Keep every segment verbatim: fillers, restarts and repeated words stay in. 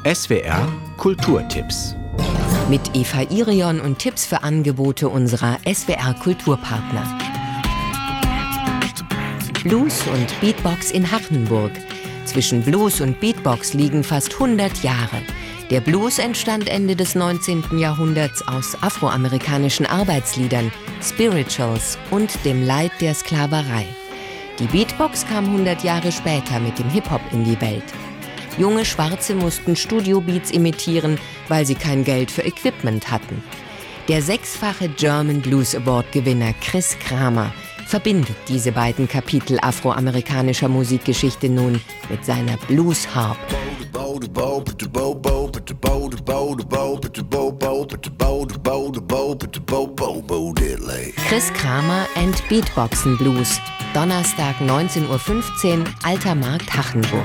S W R Kulturtipps. Mit Eva Irion und Tipps für Angebote unserer S W R Kulturpartner. Blues und Beatbox in Hachenburg. Zwischen Blues und Beatbox liegen fast hundert Jahre. Der Blues entstand Ende des neunzehnten Jahrhunderts aus afroamerikanischen Arbeitsliedern, Spirituals und dem Leid der Sklaverei. Die Beatbox kam hundert Jahre später mit dem Hip-Hop in die Welt. Junge Schwarze mussten Studio-Beats imitieren, weil sie kein Geld für Equipment hatten. Der sechsfache German Blues Award-Gewinner Chris Kramer verbindet diese beiden Kapitel afroamerikanischer Musikgeschichte nun mit seiner Blues Harp. Chris Kramer and Beatboxen Blues, Donnerstag neunzehn Uhr fünfzehn, Alter Markt, Hachenburg.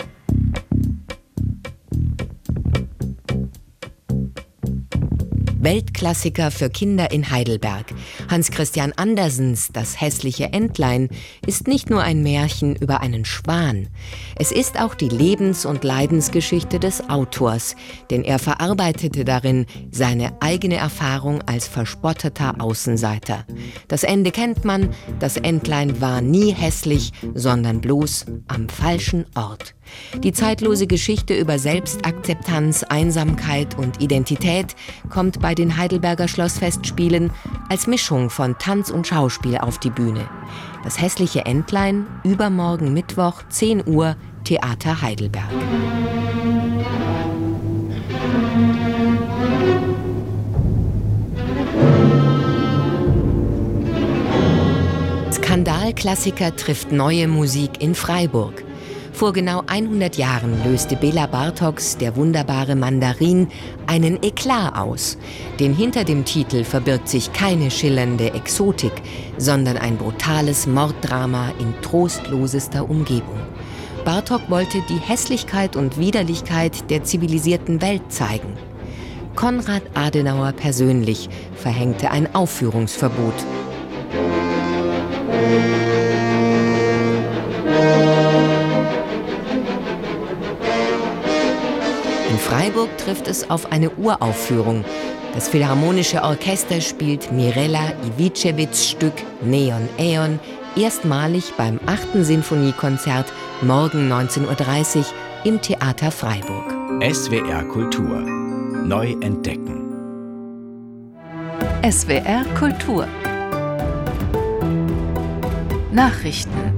Weltklassiker für Kinder in Heidelberg. Hans Christian Andersens Das hässliche Entlein ist nicht nur ein Märchen über einen Schwan. Es ist auch die Lebens- und Leidensgeschichte des Autors, denn er verarbeitete darin seine eigene Erfahrung als verspotteter Außenseiter. Das Ende kennt man, das Entlein war nie hässlich, sondern bloß am falschen Ort. Die zeitlose Geschichte über Selbstakzeptanz, Einsamkeit und Identität kommt bei den Heidelberger Schlossfestspielen als Mischung von Tanz und Schauspiel auf die Bühne. Das hässliche Entlein, übermorgen Mittwoch, zehn Uhr, Theater Heidelberg. Skandalklassiker trifft neue Musik in Freiburg. Vor genau hundert Jahren löste Bela Bartoks Der wunderbare Mandarin einen Eklat aus. Denn hinter dem Titel verbirgt sich keine schillernde Exotik, sondern ein brutales Morddrama in trostlosester Umgebung. Bartok wollte die Hässlichkeit und Widerlichkeit der zivilisierten Welt zeigen. Konrad Adenauer persönlich verhängte ein Aufführungsverbot. In Freiburg trifft es auf eine Uraufführung. Das Philharmonische Orchester spielt Mirella Ivicevics Stück Neon Aeon erstmalig beim achten Sinfoniekonzert morgen neunzehn Uhr dreißig im Theater Freiburg. S W R Kultur. Neu entdecken. S W R Kultur. Nachrichten.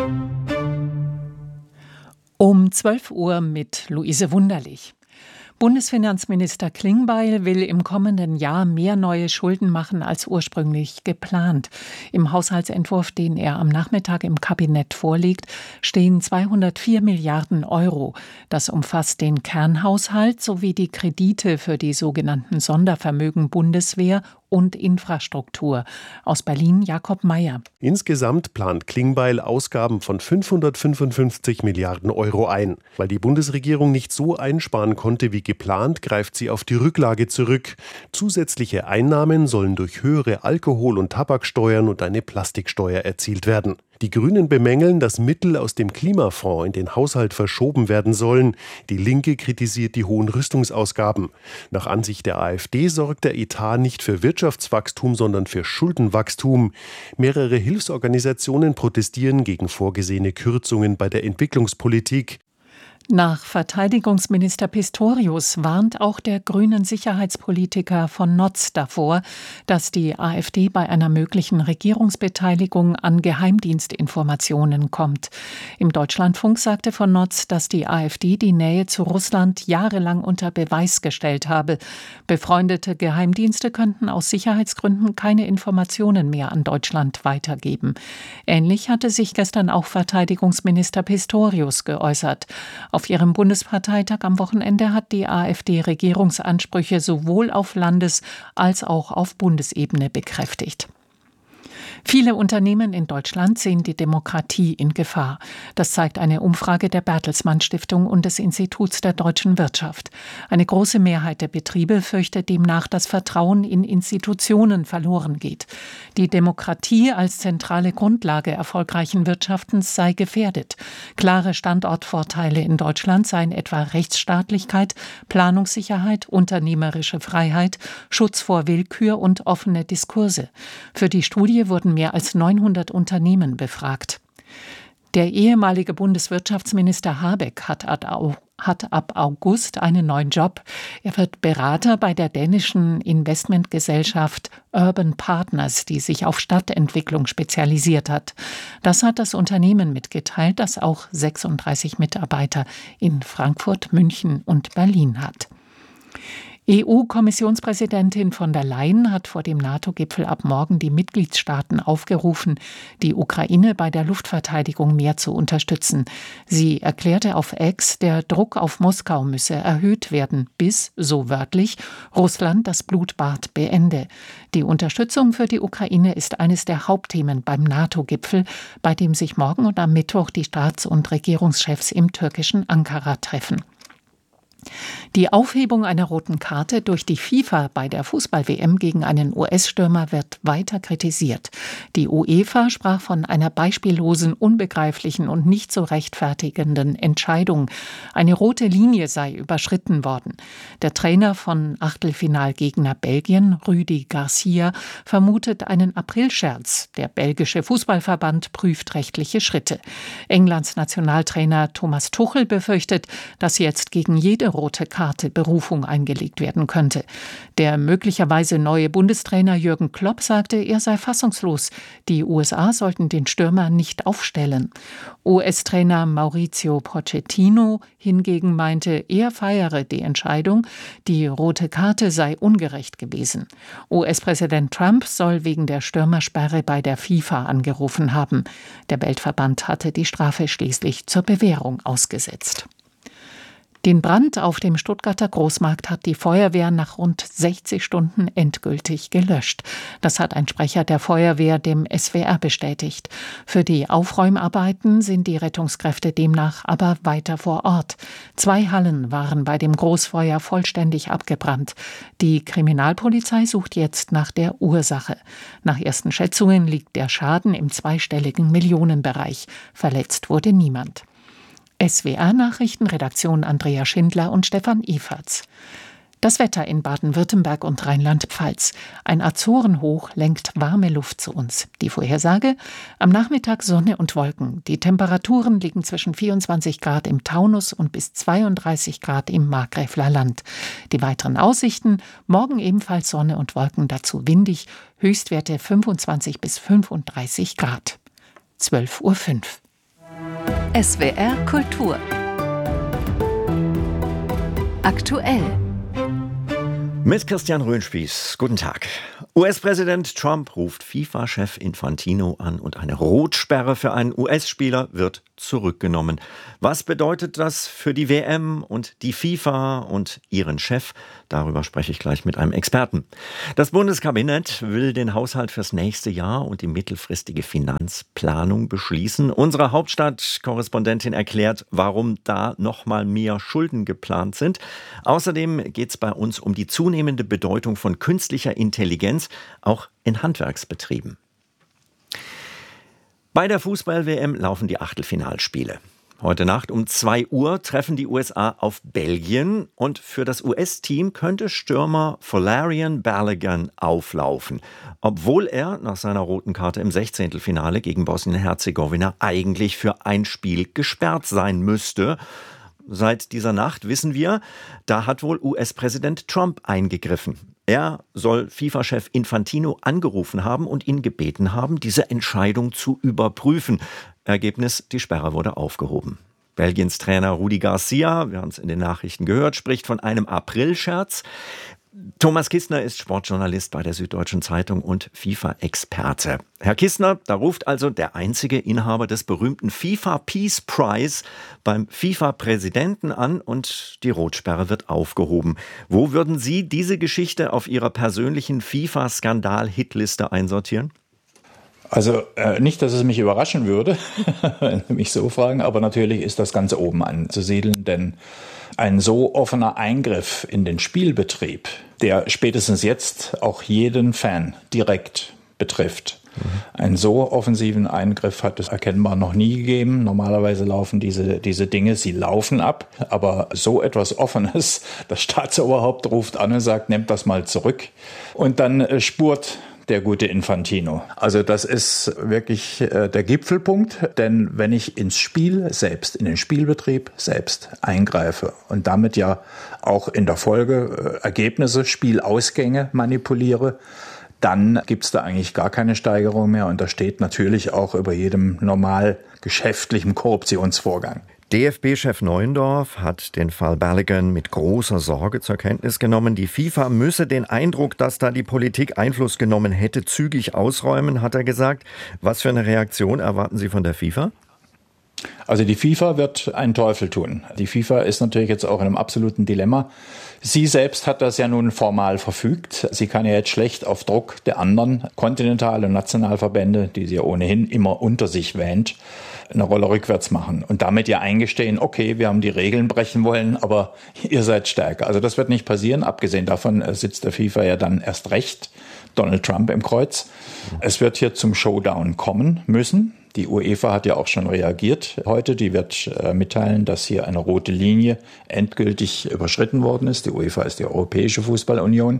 Um zwölf Uhr mit Luise Wunderlich. Bundesfinanzminister Klingbeil will im kommenden Jahr mehr neue Schulden machen als ursprünglich geplant. Im Haushaltsentwurf, den er am Nachmittag im Kabinett vorlegt, stehen zweihundertvier Milliarden Euro. Das umfasst den Kernhaushalt sowie die Kredite für die sogenannten Sondervermögen Bundeswehr und Infrastruktur. Aus Berlin Jakob Mayer. Insgesamt plant Klingbeil Ausgaben von fünfhundertfünfundfünfzig Milliarden Euro ein. Weil die Bundesregierung nicht so einsparen konnte wie geplant, greift sie auf die Rücklage zurück. Zusätzliche Einnahmen sollen durch höhere Alkohol- und Tabaksteuern und eine Plastiksteuer erzielt werden. Die Grünen bemängeln, dass Mittel aus dem Klimafonds in den Haushalt verschoben werden sollen. Die Linke kritisiert die hohen Rüstungsausgaben. Nach Ansicht der AfD sorgt der Etat nicht für Wirtschaftswachstum, sondern für Schuldenwachstum. Mehrere Hilfsorganisationen protestieren gegen vorgesehene Kürzungen bei der Entwicklungspolitik. Nach Verteidigungsminister Pistorius warnt auch der grünen Sicherheitspolitiker von Notz davor, dass die AfD bei einer möglichen Regierungsbeteiligung an Geheimdienstinformationen kommt. Im Deutschlandfunk sagte von Notz, dass die AfD die Nähe zu Russland jahrelang unter Beweis gestellt habe. Befreundete Geheimdienste könnten aus Sicherheitsgründen keine Informationen mehr an Deutschland weitergeben. Ähnlich hatte sich gestern auch Verteidigungsminister Pistorius geäußert. Auf ihrem Bundesparteitag am Wochenende hat die AfD Regierungsansprüche sowohl auf Landes- als auch auf Bundesebene bekräftigt. Viele Unternehmen in Deutschland sehen die Demokratie in Gefahr. Das zeigt eine Umfrage der Bertelsmann Stiftung und des Instituts der deutschen Wirtschaft. Eine große Mehrheit der Betriebe fürchtet demnach, dass Vertrauen in Institutionen verloren geht. Die Demokratie als zentrale Grundlage erfolgreichen Wirtschaftens sei gefährdet. Klare Standortvorteile in Deutschland seien etwa Rechtsstaatlichkeit, Planungssicherheit, unternehmerische Freiheit, Schutz vor Willkür und offene Diskurse. Für die Studie wurden mehr als neunhundert Unternehmen befragt. Der ehemalige Bundeswirtschaftsminister Habeck hat ab August einen neuen Job. Er wird Berater bei der dänischen Investmentgesellschaft Urban Partners, die sich auf Stadtentwicklung spezialisiert hat. Das hat das Unternehmen mitgeteilt, das auch sechsunddreißig Mitarbeiter in Frankfurt, München und Berlin hat. E U-Kommissionspräsidentin von der Leyen hat vor dem NATO-Gipfel ab morgen die Mitgliedstaaten aufgerufen, die Ukraine bei der Luftverteidigung mehr zu unterstützen. Sie erklärte auf X, der Druck auf Moskau müsse erhöht werden, bis, so wörtlich, Russland das Blutbad beende. Die Unterstützung für die Ukraine ist eines der Hauptthemen beim NATO-Gipfel, bei dem sich morgen und am Mittwoch die Staats- und Regierungschefs im türkischen Ankara treffen. Die Aufhebung einer roten Karte durch die FIFA bei der Fußball-W M gegen einen U S-Stürmer wird weiter kritisiert. Die UEFA sprach von einer beispiellosen, unbegreiflichen und nicht zu rechtfertigenden Entscheidung. Eine rote Linie sei überschritten worden. Der Trainer von Achtelfinalgegner Belgien, Rudi Garcia, vermutet einen Aprilscherz. Der belgische Fußballverband prüft rechtliche Schritte. Englands Nationaltrainer Thomas Tuchel befürchtet, dass jetzt gegen jede rote Karte Berufung eingelegt werden könnte. Der möglicherweise neue Bundestrainer Jürgen Klopp sagte, er sei fassungslos. Die U S A sollten den Stürmer nicht aufstellen. U S-Trainer Mauricio Pochettino hingegen meinte, er feiere die Entscheidung, die rote Karte sei ungerecht gewesen. U S-Präsident Trump soll wegen der Stürmersperre bei der FIFA angerufen haben. Der Weltverband hatte die Strafe schließlich zur Bewährung ausgesetzt. Den Brand auf dem Stuttgarter Großmarkt hat die Feuerwehr nach rund sechzig Stunden endgültig gelöscht. Das hat ein Sprecher der Feuerwehr dem S W R bestätigt. Für die Aufräumarbeiten sind die Rettungskräfte demnach aber weiter vor Ort. Zwei Hallen waren bei dem Großfeuer vollständig abgebrannt. Die Kriminalpolizei sucht jetzt nach der Ursache. Nach ersten Schätzungen liegt der Schaden im zweistelligen Millionenbereich. Verletzt wurde niemand. S W R-Nachrichten, Redaktion Andrea Schindler und Stefan Eferts. Das Wetter in Baden-Württemberg und Rheinland-Pfalz. Ein Azorenhoch lenkt warme Luft zu uns. Die Vorhersage? Am Nachmittag Sonne und Wolken. Die Temperaturen liegen zwischen vierundzwanzig Grad im Taunus und bis zweiunddreißig Grad im Markgräfler Land. Die weiteren Aussichten? Morgen ebenfalls Sonne und Wolken, dazu windig. Höchstwerte fünfundzwanzig bis fünfunddreißig Grad. zwölf Uhr fünf. S W R Kultur. Aktuell. Mit Christian Röhnspieß. Guten Tag. U S-Präsident Trump ruft FIFA-Chef Infantino an und eine Rotsperre für einen U S-Spieler wird zurückgenommen. Was bedeutet das für die W M und die FIFA und ihren Chef? Darüber spreche ich gleich mit einem Experten. Das Bundeskabinett will den Haushalt fürs nächste Jahr und die mittelfristige Finanzplanung beschließen. Unsere Hauptstadtkorrespondentin erklärt, warum da noch mal mehr Schulden geplant sind. Außerdem geht es bei uns um die zunehmende Bedeutung von künstlicher Intelligenz, auch in Handwerksbetrieben. Bei der Fußball-W M laufen die Achtelfinalspiele. Heute Nacht um zwei Uhr treffen die U S A auf Belgien und für das U S-Team könnte Stürmer Folarin Balogun auflaufen, obwohl er nach seiner roten Karte im Sechzehntelfinale gegen Bosnien-Herzegowina eigentlich für ein Spiel gesperrt sein müsste. Seit dieser Nacht wissen wir, da hat wohl U S-Präsident Trump eingegriffen. Er soll FIFA-Chef Infantino angerufen haben und ihn gebeten haben, diese Entscheidung zu überprüfen. Ergebnis, die Sperre wurde aufgehoben. Belgiens Trainer Rudi Garcia, wir haben es in den Nachrichten gehört, spricht von einem Aprilscherz. Thomas Kistner ist Sportjournalist bei der Süddeutschen Zeitung und FIFA-Experte. Herr Kistner, da ruft also der einzige Inhaber des berühmten FIFA Peace Prize beim FIFA-Präsidenten an und die Rotsperre wird aufgehoben. Wo würden Sie diese Geschichte auf Ihrer persönlichen FIFA-Skandal-Hitliste einsortieren? Also äh, nicht, dass es mich überraschen würde, wenn Sie mich so fragen, aber natürlich ist das Ganze oben anzusiedeln, denn ein so offener Eingriff in den Spielbetrieb, der spätestens jetzt auch jeden Fan direkt betrifft. Mhm. Einen so offensiven Eingriff hat es erkennbar noch nie gegeben. Normalerweise laufen diese, diese Dinge, sie laufen ab, aber so etwas Offenes, das Staatsoberhaupt ruft an und sagt, nehmt das mal zurück und dann äh, spurt der gute Infantino. Also das ist wirklich äh, der Gipfelpunkt, denn wenn ich ins Spiel selbst, in den Spielbetrieb selbst eingreife und damit ja auch in der Folge äh, Ergebnisse, Spielausgänge manipuliere, dann gibt es da eigentlich gar keine Steigerung mehr und da steht natürlich auch über jedem normal geschäftlichen Korruptionsvorgang. D F B-Chef Neuendorf hat den Fall Balogun mit großer Sorge zur Kenntnis genommen. Die FIFA müsse den Eindruck, dass da die Politik Einfluss genommen hätte, zügig ausräumen, hat er gesagt. Was für eine Reaktion erwarten Sie von der FIFA? Also die FIFA wird einen Teufel tun. Die FIFA ist natürlich jetzt auch in einem absoluten Dilemma. Sie selbst hat das ja nun formal verfügt. Sie kann ja jetzt schlecht auf Druck der anderen Kontinental- und Nationalverbände, die sie ja ohnehin immer unter sich wähnt, eine Rolle rückwärts machen und damit ja eingestehen, okay, wir haben die Regeln brechen wollen, aber ihr seid stärker. Also das wird nicht passieren. Abgesehen davon sitzt der FIFA ja dann erst recht Donald Trump im Kreuz. Es wird hier zum Showdown kommen müssen. Die UEFA hat ja auch schon reagiert heute. Die wird äh, mitteilen, dass hier eine rote Linie endgültig überschritten worden ist. Die UEFA ist die Europäische Fußballunion.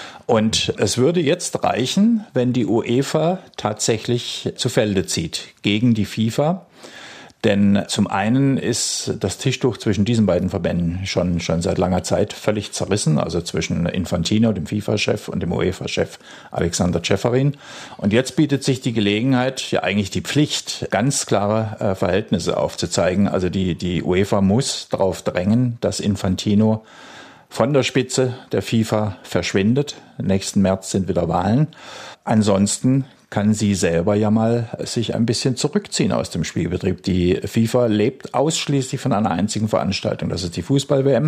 Und es würde jetzt reichen, wenn die UEFA tatsächlich zu Felde zieht gegen die FIFA. Denn zum einen ist das Tischtuch zwischen diesen beiden Verbänden schon, schon seit langer Zeit völlig zerrissen, also zwischen Infantino, dem FIFA-Chef, und dem UEFA-Chef Alexander Ceferin. Und jetzt bietet sich die Gelegenheit, ja eigentlich die Pflicht, ganz klare äh, Verhältnisse aufzuzeigen. Also die, die UEFA muss darauf drängen, dass Infantino von der Spitze der FIFA verschwindet. Nächsten März sind wieder Wahlen. Ansonsten kann sie selber ja mal sich ein bisschen zurückziehen aus dem Spielbetrieb. Die FIFA lebt ausschließlich von einer einzigen Veranstaltung, das ist die Fußball-W M.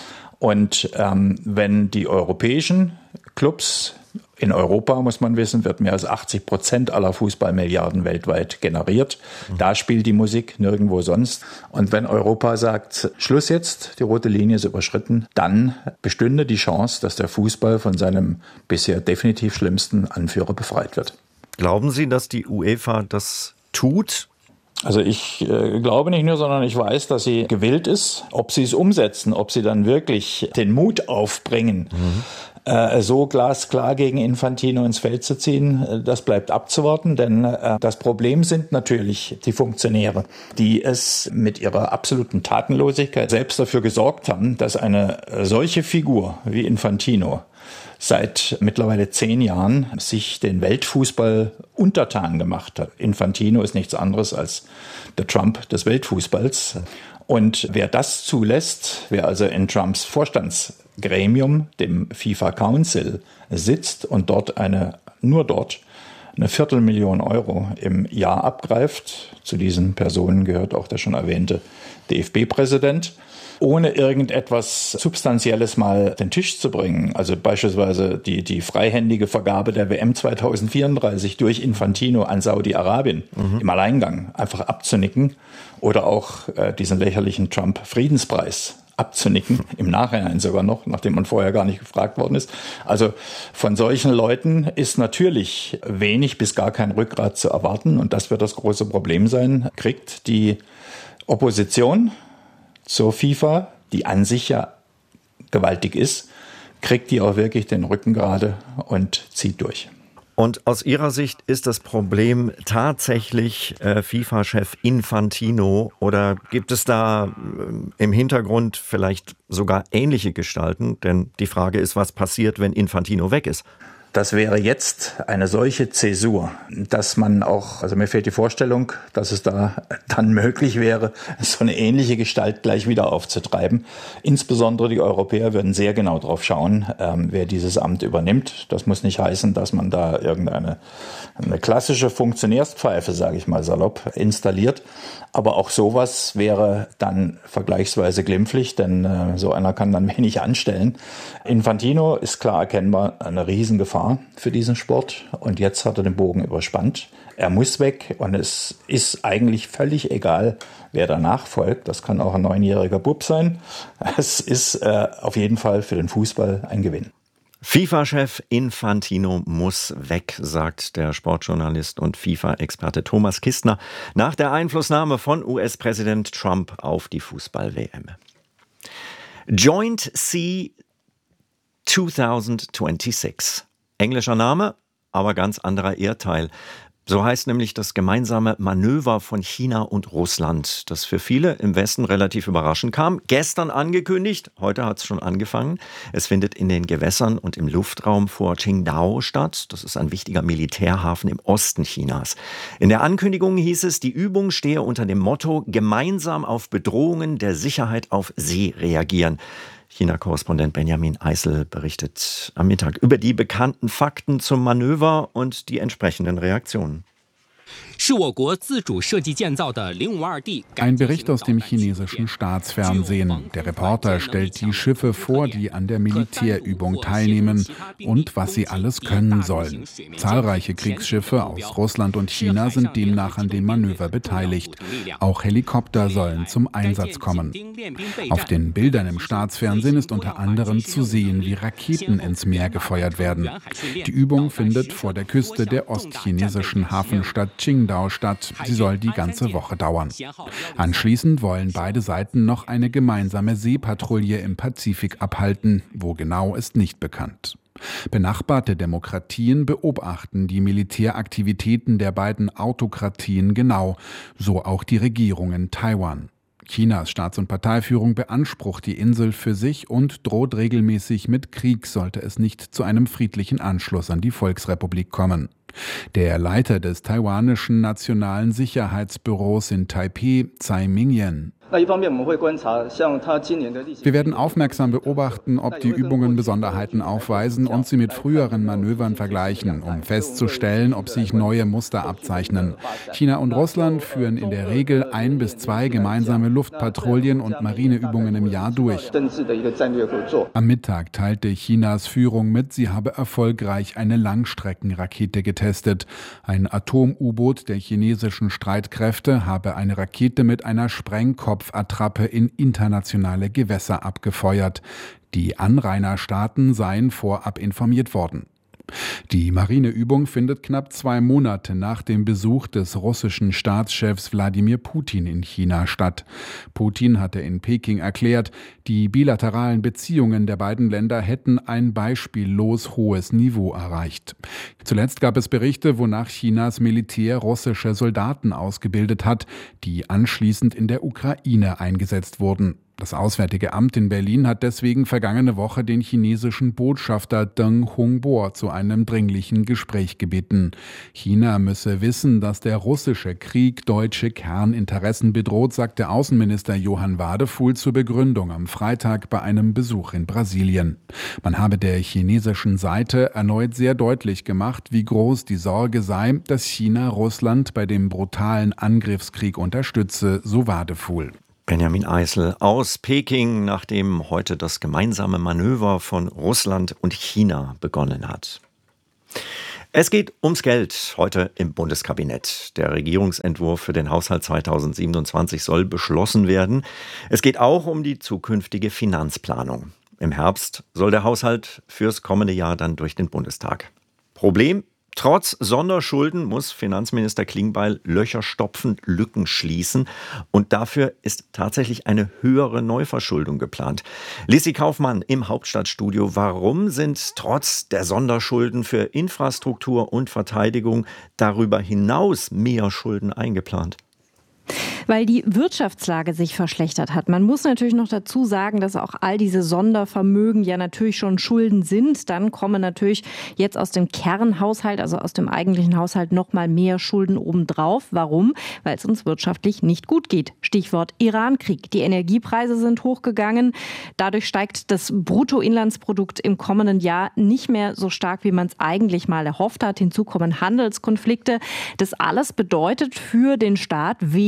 Und ähm, wenn die europäischen Clubs, in Europa, muss man wissen, wird mehr als achtzig Prozent aller Fußballmilliarden weltweit generiert. Da spielt die Musik nirgendwo sonst. Und wenn Europa sagt, Schluss jetzt, die rote Linie ist überschritten, dann bestünde die Chance, dass der Fußball von seinem bisher definitiv schlimmsten Anführer befreit wird. Glauben Sie, dass die UEFA das tut? Also ich äh, glaube nicht nur, sondern ich weiß, dass sie gewillt ist. Ob sie es umsetzen, ob sie dann wirklich den Mut aufbringen, mhm. äh, so glasklar gegen Infantino ins Feld zu ziehen, äh, das bleibt abzuwarten. Denn äh, das Problem sind natürlich die Funktionäre, die es mit ihrer absoluten Tatenlosigkeit selbst dafür gesorgt haben, dass eine äh, solche Figur wie Infantino seit mittlerweile zehn Jahren sich den Weltfußball untertan gemacht hat. Infantino ist nichts anderes als der Trump des Weltfußballs. Und wer das zulässt, wer also in Trumps Vorstandsgremium, dem FIFA Council, sitzt und dort eine, nur dort eine Viertelmillion Euro im Jahr abgreift, zu diesen Personen gehört auch der schon erwähnte D F B-Präsident, ohne irgendetwas Substanzielles mal auf den Tisch zu bringen. Also beispielsweise die, die freihändige Vergabe der W M zwanzig vierunddreißig durch Infantino an Saudi-Arabien mhm. im Alleingang einfach abzunicken oder auch äh, diesen lächerlichen Trump-Friedenspreis abzunicken, im Nachhinein sogar noch, nachdem man vorher gar nicht gefragt worden ist. Also von solchen Leuten ist natürlich wenig bis gar kein Rückgrat zu erwarten und das wird das große Problem sein. Kriegt die Opposition zur FIFA, die an sich ja gewaltig ist, kriegt die auch wirklich den Rücken gerade und zieht durch. Und aus Ihrer Sicht ist das Problem tatsächlich äh, FIFA-Chef Infantino oder gibt es da äh, im Hintergrund vielleicht sogar ähnliche Gestalten? Denn die Frage ist, was passiert, wenn Infantino weg ist? Das wäre jetzt eine solche Zäsur, dass man auch, also mir fehlt die Vorstellung, dass es da dann möglich wäre, so eine ähnliche Gestalt gleich wieder aufzutreiben. Insbesondere die Europäer würden sehr genau drauf schauen, ähm, wer dieses Amt übernimmt. Das muss nicht heißen, dass man da irgendeine eine klassische Funktionärspfeife, sage ich mal salopp, installiert. Aber auch sowas wäre dann vergleichsweise glimpflich, denn äh, so einer kann dann wenig anstellen. Infantino ist klar erkennbar eine Riesengefahr für diesen Sport und jetzt hat er den Bogen überspannt. Er muss weg und es ist eigentlich völlig egal, wer danach folgt. Das kann auch ein neunjähriger Bub sein. Es ist äh, auf jeden Fall für den Fußball ein Gewinn. FIFA-Chef Infantino muss weg, sagt der Sportjournalist und FIFA-Experte Thomas Kistner nach der Einflussnahme von U S-Präsident Trump auf die Fußball-W M. Joint Sea zwanzig sechsundzwanzig. Englischer Name, aber ganz anderer Erdteil. So heißt nämlich das gemeinsame Manöver von China und Russland, das für viele im Westen relativ überraschend kam. Gestern angekündigt, heute hat es schon angefangen. Es findet in den Gewässern und im Luftraum vor Qingdao statt. Das ist ein wichtiger Militärhafen im Osten Chinas. In der Ankündigung hieß es, die Übung stehe unter dem Motto: gemeinsam auf Bedrohungen der Sicherheit auf See reagieren. China-Korrespondent Benjamin Eisel berichtet am Mittag über die bekannten Fakten zum Manöver und die entsprechenden Reaktionen. Ein Bericht aus dem chinesischen Staatsfernsehen. Der Reporter stellt die Schiffe vor, die an der Militärübung teilnehmen und was sie alles können sollen. Zahlreiche Kriegsschiffe aus Russland und China sind demnach an dem Manöver beteiligt. Auch Helikopter sollen zum Einsatz kommen. Auf den Bildern im Staatsfernsehen ist unter anderem zu sehen, wie Raketen ins Meer gefeuert werden. Die Übung findet vor der Küste der ostchinesischen Hafenstadt Qingdao statt. Sie soll die ganze Woche dauern. Anschließend wollen beide Seiten noch eine gemeinsame Seepatrouille im Pazifik abhalten. Wo genau, ist nicht bekannt. Benachbarte Demokratien beobachten die Militäraktivitäten der beiden Autokratien genau, so auch die Regierung in Taiwan. Chinas Staats- und Parteiführung beansprucht die Insel für sich und droht regelmäßig mit Krieg, sollte es nicht zu einem friedlichen Anschluss an die Volksrepublik kommen. Der Leiter des taiwanischen Nationalen Sicherheitsbüros in Taipeh, Tsai Ming-yen: Wir werden aufmerksam beobachten, ob die Übungen Besonderheiten aufweisen und sie mit früheren Manövern vergleichen, um festzustellen, ob sich neue Muster abzeichnen. China und Russland führen in der Regel ein bis zwei gemeinsame Luftpatrouillen und Marineübungen im Jahr durch. Am Mittag teilte Chinas Führung mit, sie habe erfolgreich eine Langstreckenrakete getestet. Ein Atom-U-Boot der chinesischen Streitkräfte habe eine Rakete mit einer Sprengkopf Attrappe in internationale Gewässer abgefeuert. Die Anrainerstaaten seien vorab informiert worden. Die Marineübung findet knapp zwei Monate nach dem Besuch des russischen Staatschefs Wladimir Putin in China statt. Putin hatte in Peking erklärt, die bilateralen Beziehungen der beiden Länder hätten ein beispiellos hohes Niveau erreicht. Zuletzt gab es Berichte, wonach Chinas Militär russische Soldaten ausgebildet hat, die anschließend in der Ukraine eingesetzt wurden. Das Auswärtige Amt in Berlin hat deswegen vergangene Woche den chinesischen Botschafter Deng Hongbo zu einem dringlichen Gespräch gebeten. China müsse wissen, dass der russische Krieg deutsche Kerninteressen bedroht, sagte Außenminister Johann Wadefuhl zur Begründung am Freitag bei einem Besuch in Brasilien. Man habe der chinesischen Seite erneut sehr deutlich gemacht, wie groß die Sorge sei, dass China Russland bei dem brutalen Angriffskrieg unterstütze, so Wadefuhl. Benjamin Eisel aus Peking, nachdem heute das gemeinsame Manöver von Russland und China begonnen hat. Es geht ums Geld heute im Bundeskabinett. Der Regierungsentwurf für den Haushalt zweitausendsiebenundzwanzig soll beschlossen werden. Es geht auch um die zukünftige Finanzplanung. Im Herbst soll der Haushalt fürs kommende Jahr dann durch den Bundestag. Problem: Trotz Sonderschulden muss Finanzminister Klingbeil Löcher stopfen, Lücken schließen. Und dafür ist tatsächlich eine höhere Neuverschuldung geplant. Lissi Kaufmann im Hauptstadtstudio. Warum sind trotz der Sonderschulden für Infrastruktur und Verteidigung darüber hinaus mehr Schulden eingeplant? Weil die Wirtschaftslage sich verschlechtert hat. Man muss natürlich noch dazu sagen, dass auch all diese Sondervermögen ja natürlich schon Schulden sind. Dann kommen natürlich jetzt aus dem Kernhaushalt, also aus dem eigentlichen Haushalt, noch mal mehr Schulden obendrauf. Warum? Weil es uns wirtschaftlich nicht gut geht. Stichwort Irankrieg. Die Energiepreise sind hochgegangen. Dadurch steigt das Bruttoinlandsprodukt im kommenden Jahr nicht mehr so stark, wie man es eigentlich mal erhofft hat. Hinzu kommen Handelskonflikte. Das alles bedeutet für den Staat weniger Steuern.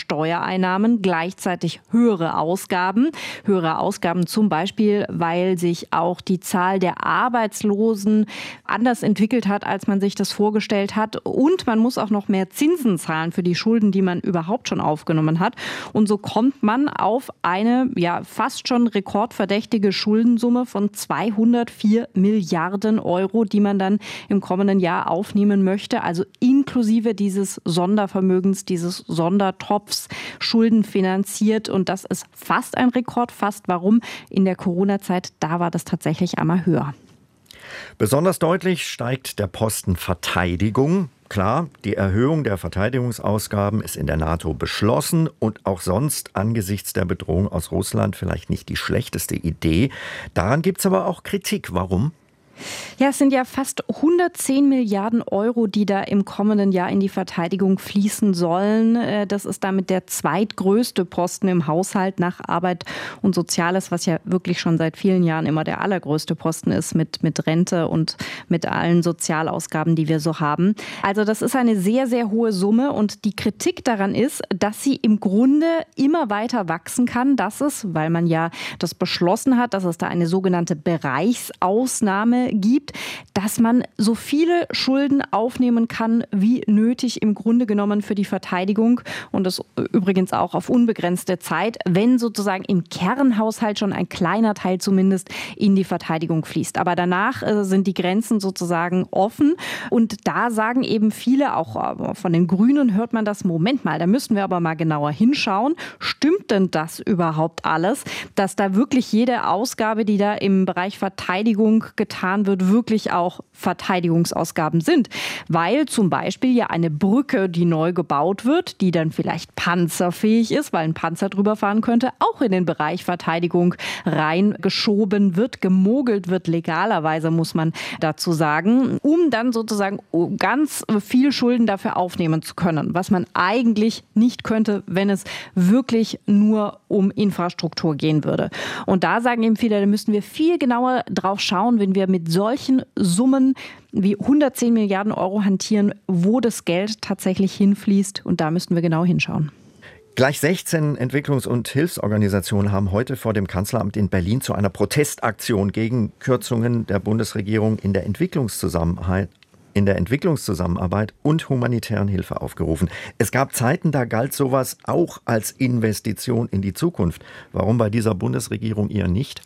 Steuereinnahmen, gleichzeitig höhere Ausgaben. Höhere Ausgaben zum Beispiel, weil sich auch die Zahl der Arbeitslosen anders entwickelt hat, als man sich das vorgestellt hat. Und man muss auch noch mehr Zinsen zahlen für die Schulden, die man überhaupt schon aufgenommen hat. Und so kommt man auf eine ja fast schon rekordverdächtige Schuldensumme von zweihundertvier Milliarden Euro, die man dann im kommenden Jahr aufnehmen möchte. Also inklusive dieses Sondervermögens, dieses Sondertopfs, schuldenfinanziert. Und das ist fast ein Rekord. Fast warum? In der Corona-Zeit, da war das tatsächlich einmal höher. Besonders deutlich steigt der Posten Verteidigung. Klar, die Erhöhung der Verteidigungsausgaben ist in der NATO beschlossen und auch sonst angesichts der Bedrohung aus Russland vielleicht nicht die schlechteste Idee. Daran gibt es aber auch Kritik. Warum? Ja, es sind ja fast hundertzehn Milliarden Euro, die da im kommenden Jahr in die Verteidigung fließen sollen. Das ist damit der zweitgrößte Posten im Haushalt nach Arbeit und Soziales, was ja wirklich schon seit vielen Jahren immer der allergrößte Posten ist mit, mit Rente und mit allen Sozialausgaben, die wir so haben. Also das ist eine sehr, sehr hohe Summe und die Kritik daran ist, dass sie im Grunde immer weiter wachsen kann. Das ist, weil man ja das beschlossen hat, dass es da eine sogenannte Bereichsausnahme gibt, dass man so viele Schulden aufnehmen kann, wie nötig im Grunde genommen für die Verteidigung und das übrigens auch auf unbegrenzte Zeit, wenn sozusagen im Kernhaushalt schon ein kleiner Teil zumindest in die Verteidigung fließt. Aber danach äh, sind die Grenzen sozusagen offen und da sagen eben viele, auch von den Grünen hört man das, Moment mal, da müssen wir aber mal genauer hinschauen. Stimmt denn das überhaupt alles, dass da wirklich jede Ausgabe, die da im Bereich Verteidigung getan wird, wirklich auch Verteidigungsausgaben sind. Weil zum Beispiel ja eine Brücke, die neu gebaut wird, die dann vielleicht panzerfähig ist, weil ein Panzer drüber fahren könnte, auch in den Bereich Verteidigung reingeschoben wird, gemogelt wird, legalerweise muss man dazu sagen, um dann sozusagen ganz viel Schulden dafür aufnehmen zu können, was man eigentlich nicht könnte, wenn es wirklich nur um Infrastruktur gehen würde. Und da sagen eben viele, da müssten wir viel genauer drauf schauen, wenn wir mit solchen Summen wie hundertzehn Milliarden Euro hantieren, wo das Geld tatsächlich hinfließt. Und da müssten wir genau hinschauen. Gleich sechzehn Entwicklungs- und Hilfsorganisationen haben heute vor dem Kanzleramt in Berlin zu einer Protestaktion gegen Kürzungen der Bundesregierung in der Entwicklungszusammenarbeit in der Entwicklungszusammenarbeit und humanitären Hilfe aufgerufen. Es gab Zeiten, da galt sowas auch als Investition in die Zukunft. Warum bei dieser Bundesregierung eher nicht?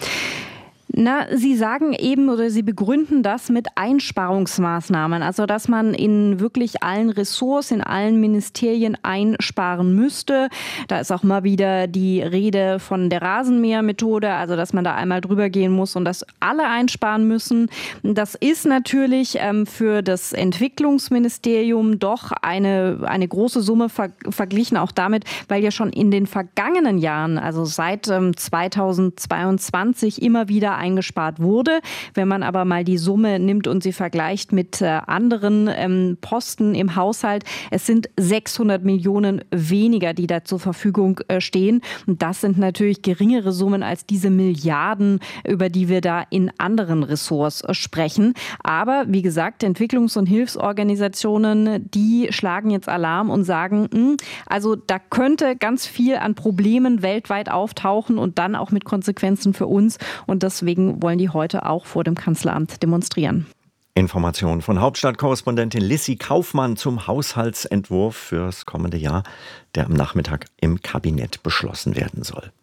Na, Sie sagen eben oder Sie begründen das mit Einsparungsmaßnahmen, also dass man in wirklich allen Ressorts, in allen Ministerien einsparen müsste. Da ist auch mal wieder die Rede von der Rasenmähermethode, also dass man da einmal drüber gehen muss und dass alle einsparen müssen. Das ist natürlich ähm, für das Entwicklungsministerium doch eine, eine große Summe ver- verglichen auch damit, weil ja schon in den vergangenen Jahren, also seit ähm, zweitausendzweiundzwanzig immer wieder eingespart wurde. Wenn man aber mal die Summe nimmt und sie vergleicht mit äh, anderen ähm, Posten im Haushalt, es sind sechshundert Millionen weniger, die da zur Verfügung äh, stehen. Und das sind natürlich geringere Summen als diese Milliarden, über die wir da in anderen Ressorts äh, sprechen. Aber wie gesagt, Entwicklungs- und Hilfsorganisationen, die schlagen jetzt Alarm und sagen, mh, also da könnte ganz viel an Problemen weltweit auftauchen und dann auch mit Konsequenzen für uns. Und deswegen wollen die heute auch vor dem Kanzleramt demonstrieren. Informationen von Hauptstadtkorrespondentin Lissy Kaufmann zum Haushaltsentwurf fürs kommende Jahr, der am Nachmittag im Kabinett beschlossen werden soll.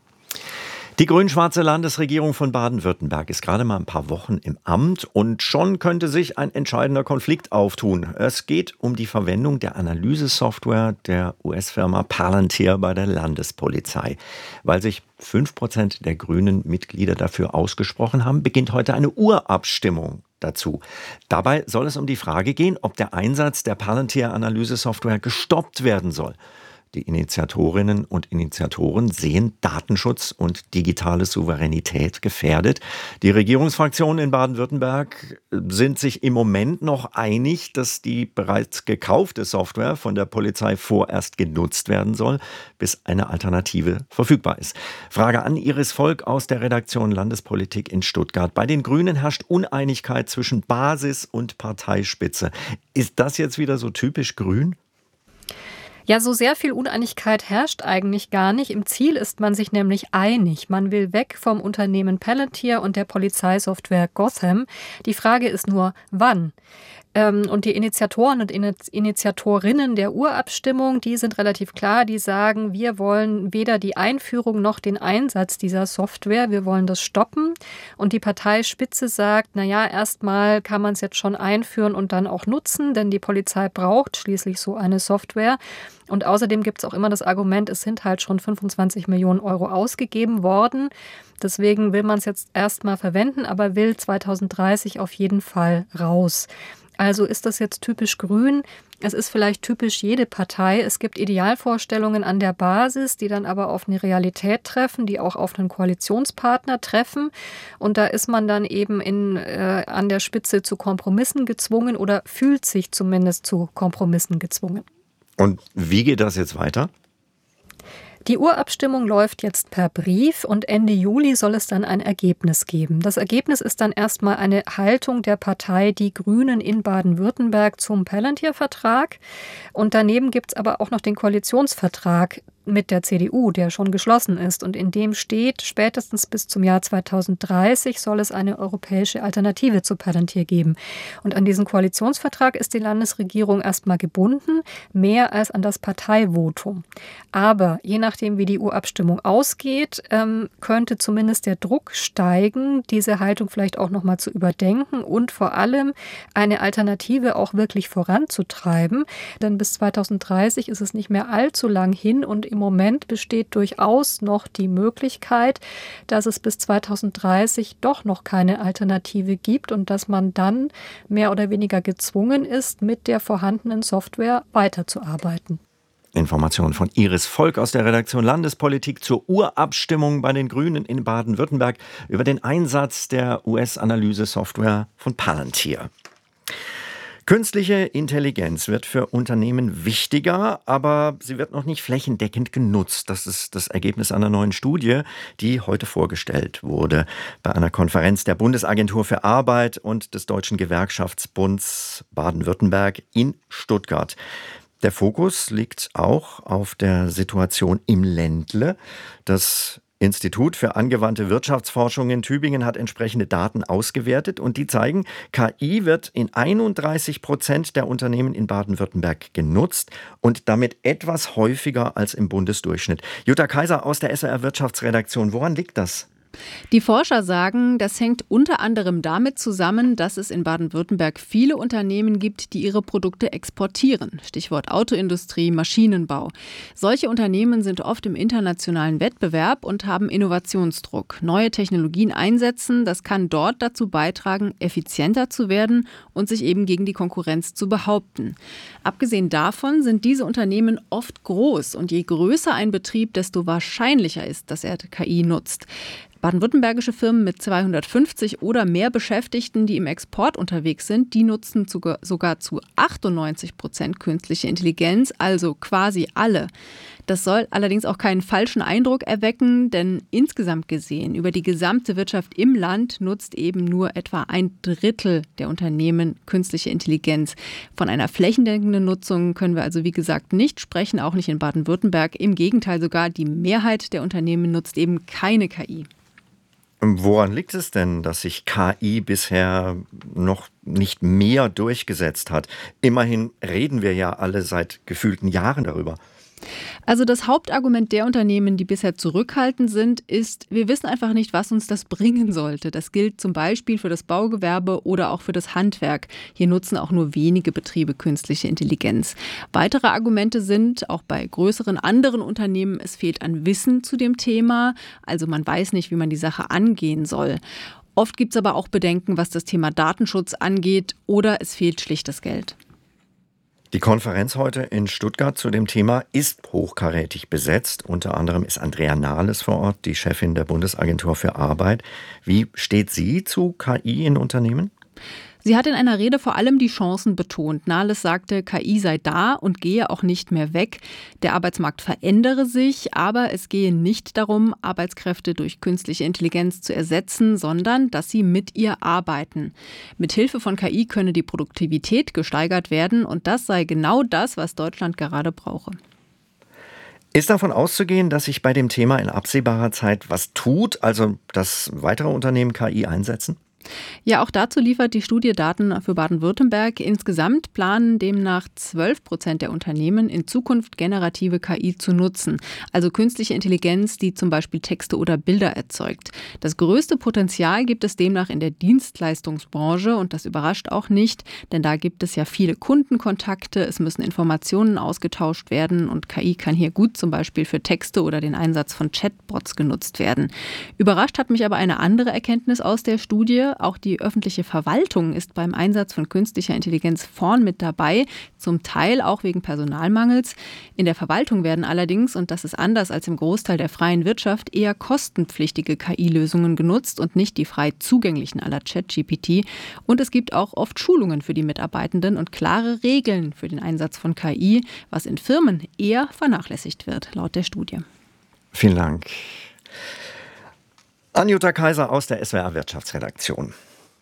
Die grün-schwarze Landesregierung von Baden-Württemberg ist gerade mal ein paar Wochen im Amt und schon könnte sich ein entscheidender Konflikt auftun. Es geht um die Verwendung der Analysesoftware der U S-Firma Palantir bei der Landespolizei. Weil sich fünf Prozent der grünen Mitglieder dafür ausgesprochen haben, beginnt heute eine Urabstimmung dazu. Dabei soll es um die Frage gehen, ob der Einsatz der Palantir-Analysesoftware gestoppt werden soll. Die Initiatorinnen und Initiatoren sehen Datenschutz und digitale Souveränität gefährdet. Die Regierungsfraktionen in Baden-Württemberg sind sich im Moment noch einig, dass die bereits gekaufte Software von der Polizei vorerst genutzt werden soll, bis eine Alternative verfügbar ist. Frage an Iris Volk aus der Redaktion Landespolitik in Stuttgart. Bei den Grünen herrscht Uneinigkeit zwischen Basis und Parteispitze. Ist das jetzt wieder so typisch grün? Ja, so sehr viel Uneinigkeit herrscht eigentlich gar nicht. Im Ziel ist man sich nämlich einig. Man will weg vom Unternehmen Palantir und der Polizeisoftware Gotham. Die Frage ist nur, wann? Und die Initiatoren und Initiatorinnen der Urabstimmung, die sind relativ klar, die sagen, wir wollen weder die Einführung noch den Einsatz dieser Software, wir wollen das stoppen. Und die Parteispitze sagt, naja, erstmal kann man es jetzt schon einführen und dann auch nutzen, denn die Polizei braucht schließlich so eine Software. Und außerdem gibt es auch immer das Argument, es sind halt schon fünfundzwanzig Millionen Euro ausgegeben worden. Deswegen will man es jetzt erstmal verwenden, aber will zweitausenddreißig auf jeden Fall raus. Also ist das jetzt typisch grün? Es ist vielleicht typisch jede Partei. Es gibt Idealvorstellungen an der Basis, die dann aber auf eine Realität treffen, die auch auf einen Koalitionspartner treffen. Und da ist man dann eben in, äh, an der Spitze zu Kompromissen gezwungen oder fühlt sich zumindest zu Kompromissen gezwungen. Und wie geht das jetzt weiter? Die Urabstimmung läuft jetzt per Brief und Ende Juli soll es dann ein Ergebnis geben. Das Ergebnis ist dann erstmal eine Haltung der Partei Die Grünen in Baden-Württemberg zum Palantir-Vertrag. Und daneben gibt es aber auch noch den Koalitionsvertrag mit der C D U, der schon geschlossen ist. Und in dem steht, spätestens bis zum Jahr zweitausenddreißig soll es eine europäische Alternative zu Palantir geben. Und an diesen Koalitionsvertrag ist die Landesregierung erstmal gebunden, mehr als an das Parteivotum. Aber je nachdem, wie die Urabstimmung ausgeht, ähm, könnte zumindest der Druck steigen, diese Haltung vielleicht auch nochmal zu überdenken und vor allem eine Alternative auch wirklich voranzutreiben. Denn bis zweitausenddreißig ist es nicht mehr allzu lang hin und im Moment besteht durchaus noch die Möglichkeit, dass es bis zweitausenddreißig doch noch keine Alternative gibt und dass man dann mehr oder weniger gezwungen ist, mit der vorhandenen Software weiterzuarbeiten. Informationen von Iris Volk aus der Redaktion Landespolitik zur Urabstimmung bei den Grünen in Baden-Württemberg über den Einsatz der U S-Analyse-Software von Palantir. Künstliche Intelligenz wird für Unternehmen wichtiger, aber sie wird noch nicht flächendeckend genutzt. Das ist das Ergebnis einer neuen Studie, die heute vorgestellt wurde bei einer Konferenz der Bundesagentur für Arbeit und des Deutschen Gewerkschaftsbunds Baden-Württemberg in Stuttgart. Der Fokus liegt auch auf der Situation im Ländle. Das Institut für angewandte Wirtschaftsforschung in Tübingen hat entsprechende Daten ausgewertet und die zeigen, K I wird in einunddreißig Prozent der Unternehmen in Baden-Württemberg genutzt und damit etwas häufiger als im Bundesdurchschnitt. Jutta Kaiser aus der S W R Wirtschaftsredaktion, woran liegt das? Die Forscher sagen, das hängt unter anderem damit zusammen, dass es in Baden-Württemberg viele Unternehmen gibt, die ihre Produkte exportieren. Stichwort Autoindustrie, Maschinenbau. Solche Unternehmen sind oft im internationalen Wettbewerb und haben Innovationsdruck. Neue Technologien einsetzen, das kann dort dazu beitragen, effizienter zu werden und sich eben gegen die Konkurrenz zu behaupten. Abgesehen davon sind diese Unternehmen oft groß und je größer ein Betrieb, desto wahrscheinlicher ist, dass er K I nutzt. Baden-württembergische Firmen mit zweihundertfünfzig oder mehr Beschäftigten, die im Export unterwegs sind, die nutzen sogar zu achtundneunzig Prozent künstliche Intelligenz, also quasi alle. Das soll allerdings auch keinen falschen Eindruck erwecken, denn insgesamt gesehen, über die gesamte Wirtschaft im Land nutzt eben nur etwa ein Drittel der Unternehmen künstliche Intelligenz. Von einer flächendeckenden Nutzung können wir also wie gesagt nicht sprechen, auch nicht in Baden-Württemberg. Im Gegenteil sogar, die Mehrheit der Unternehmen nutzt eben keine K I. Woran liegt es denn, dass sich K I bisher noch nicht mehr durchgesetzt hat? Immerhin reden wir ja alle seit gefühlten Jahren darüber. Also das Hauptargument der Unternehmen, die bisher zurückhaltend sind, ist, wir wissen einfach nicht, was uns das bringen sollte. Das gilt zum Beispiel für das Baugewerbe oder auch für das Handwerk. Hier nutzen auch nur wenige Betriebe künstliche Intelligenz. Weitere Argumente sind, auch bei größeren anderen Unternehmen, es fehlt an Wissen zu dem Thema. Also man weiß nicht, wie man die Sache angehen soll. Oft gibt es aber auch Bedenken, was das Thema Datenschutz angeht, oder es fehlt schlicht das Geld. Die Konferenz heute in Stuttgart zu dem Thema ist hochkarätig besetzt. Unter anderem ist Andrea Nahles vor Ort, die Chefin der Bundesagentur für Arbeit. Wie steht sie zu K I in Unternehmen? Sie hat in einer Rede vor allem die Chancen betont. Nahles sagte, K I sei da und gehe auch nicht mehr weg. Der Arbeitsmarkt verändere sich, aber es gehe nicht darum, Arbeitskräfte durch künstliche Intelligenz zu ersetzen, sondern dass sie mit ihr arbeiten. Mithilfe von K I könne die Produktivität gesteigert werden und das sei genau das, was Deutschland gerade brauche. Ist davon auszugehen, dass sich bei dem Thema in absehbarer Zeit was tut, also dass weitere Unternehmen K I einsetzen? Ja, auch dazu liefert die Studie Daten für Baden-Württemberg. Insgesamt planen demnach zwölf Prozent der Unternehmen in Zukunft generative K I zu nutzen. Also künstliche Intelligenz, die zum Beispiel Texte oder Bilder erzeugt. Das größte Potenzial gibt es demnach in der Dienstleistungsbranche und das überrascht auch nicht, denn da gibt es ja viele Kundenkontakte, es müssen Informationen ausgetauscht werden und K I kann hier gut zum Beispiel für Texte oder den Einsatz von Chatbots genutzt werden. Überrascht hat mich aber eine andere Erkenntnis aus der Studie. Auch die öffentliche Verwaltung ist beim Einsatz von künstlicher Intelligenz vorn mit dabei, zum Teil auch wegen Personalmangels. In der Verwaltung werden allerdings, und das ist anders als im Großteil der freien Wirtschaft, eher kostenpflichtige K I-Lösungen genutzt und nicht die frei zugänglichen à la ChatGPT. Und es gibt auch oft Schulungen für die Mitarbeitenden und klare Regeln für den Einsatz von K I, was in Firmen eher vernachlässigt wird, laut der Studie. Vielen Dank. Anjuta Kaiser aus der S W R Wirtschaftsredaktion.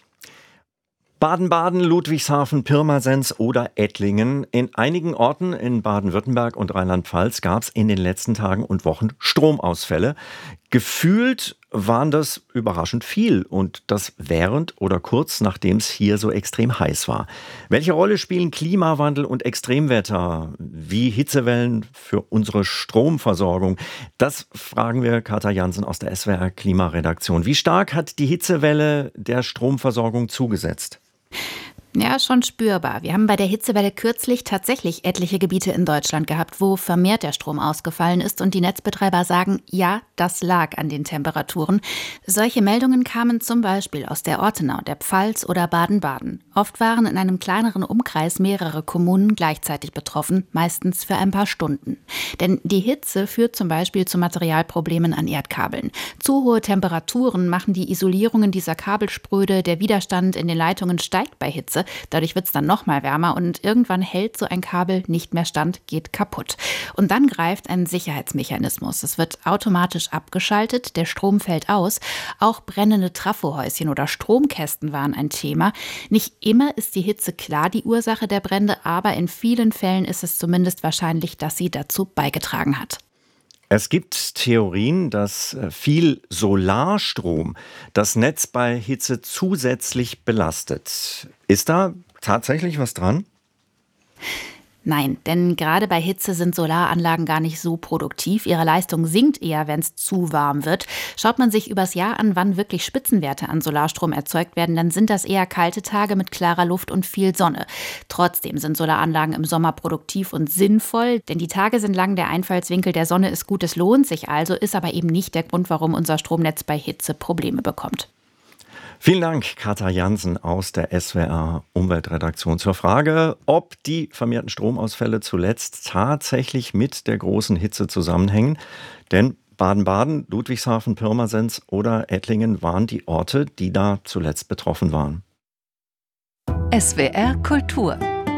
Baden-Baden, Ludwigshafen, Pirmasens oder Ettlingen. In einigen Orten in Baden-Württemberg und Rheinland-Pfalz gab es in den letzten Tagen und Wochen Stromausfälle. Gefühlt waren das überraschend viel und das während oder kurz nachdem es hier so extrem heiß war. Welche Rolle spielen Klimawandel und Extremwetter wie Hitzewellen für unsere Stromversorgung? Das fragen wir Katja Jansen aus der S W R Klimaredaktion. Wie stark hat die Hitzewelle der Stromversorgung zugesetzt? Ja, schon spürbar. Wir haben bei der Hitzewelle kürzlich tatsächlich etliche Gebiete in Deutschland gehabt, wo vermehrt der Strom ausgefallen ist und die Netzbetreiber sagen, ja, das lag an den Temperaturen. Solche Meldungen kamen zum Beispiel aus der Ortenau, der Pfalz oder Baden-Baden. Oft waren in einem kleineren Umkreis mehrere Kommunen gleichzeitig betroffen, meistens für ein paar Stunden. Denn die Hitze führt zum Beispiel zu Materialproblemen an Erdkabeln. Zu hohe Temperaturen machen die Isolierungen dieser Kabel spröde, der Widerstand in den Leitungen steigt bei Hitze. Dadurch wird es dann noch mal wärmer und irgendwann hält so ein Kabel nicht mehr stand, geht kaputt. Und dann greift ein Sicherheitsmechanismus. Es wird automatisch abgeschaltet, der Strom fällt aus. Auch brennende Trafohäuschen oder Stromkästen waren ein Thema. Nicht immer ist die Hitze klar die Ursache der Brände, aber in vielen Fällen ist es zumindest wahrscheinlich, dass sie dazu beigetragen hat. Es gibt Theorien, dass viel Solarstrom das Netz bei Hitze zusätzlich belastet. Ist da tatsächlich was dran? Nein, denn gerade bei Hitze sind Solaranlagen gar nicht so produktiv. Ihre Leistung sinkt eher, wenn es zu warm wird. Schaut man sich übers Jahr an, wann wirklich Spitzenwerte an Solarstrom erzeugt werden, dann sind das eher kalte Tage mit klarer Luft und viel Sonne. Trotzdem sind Solaranlagen im Sommer produktiv und sinnvoll, denn die Tage sind lang, der Einfallswinkel der Sonne ist gut, es lohnt sich also, ist aber eben nicht der Grund, warum unser Stromnetz bei Hitze Probleme bekommt. Vielen Dank, Katja Jansen aus der S W R Umweltredaktion zur Frage, ob die vermehrten Stromausfälle zuletzt tatsächlich mit der großen Hitze zusammenhängen. Denn Baden-Baden, Ludwigshafen, Pirmasens oder Ettlingen waren die Orte, die da zuletzt betroffen waren. S W R Kultur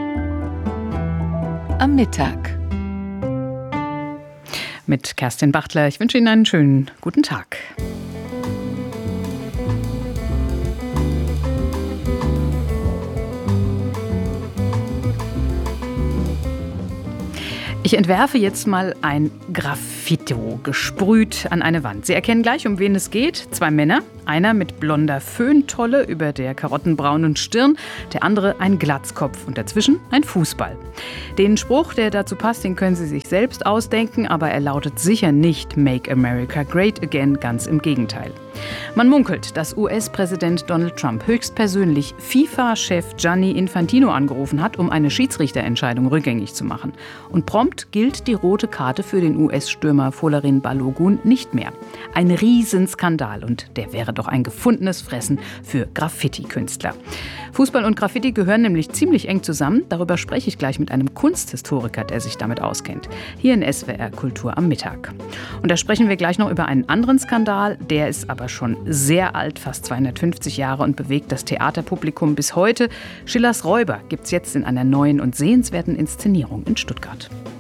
am Mittag. Mit Kerstin Bachtler. Ich wünsche Ihnen einen schönen guten Tag. Ich entwerfe jetzt mal ein Graffito, gesprüht an eine Wand. Sie erkennen gleich, um wen es geht. Zwei Männer, einer mit blonder Föhntolle über der karottenbraunen Stirn, der andere ein Glatzkopf und dazwischen ein Fußball. Den Spruch, der dazu passt, den können Sie sich selbst ausdenken, aber er lautet sicher nicht Make America Great Again, ganz im Gegenteil. Man munkelt, dass U S-Präsident Donald Trump höchstpersönlich FIFA-Chef Gianni Infantino angerufen hat, um eine Schiedsrichterentscheidung rückgängig zu machen. Und prompt gilt die rote Karte für den U S-Stürmer Folarin Balogun nicht mehr. Ein Riesenskandal und der wäre doch ein gefundenes Fressen für Graffiti-Künstler. Fußball und Graffiti gehören nämlich ziemlich eng zusammen. Darüber spreche ich gleich mit einem Kunsthistoriker, der sich damit auskennt. Hier in S W R Kultur am Mittag. Und da sprechen wir gleich noch über einen anderen Skandal. Der ist aber schon sehr alt, fast zweihundertfünfzig Jahre und bewegt das Theaterpublikum bis heute. Schillers Räuber gibt's jetzt in einer neuen und sehenswerten Inszenierung in Stuttgart.